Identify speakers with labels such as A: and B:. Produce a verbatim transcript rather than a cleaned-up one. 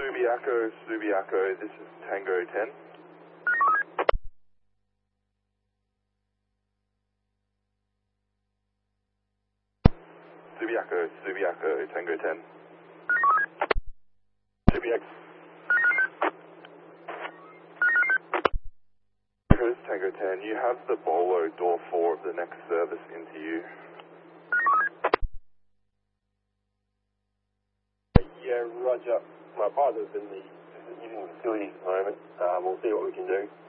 A: Subiaco, Subiaco, this is Tango ten. Subiaco, Subiaco, Tango ten. Subiaco. Tango ten, you have the Bolo door four of the next service into you.
B: Yeah, roger. My pilot's in the using the facilities at the moment. Um, we'll see what we can do.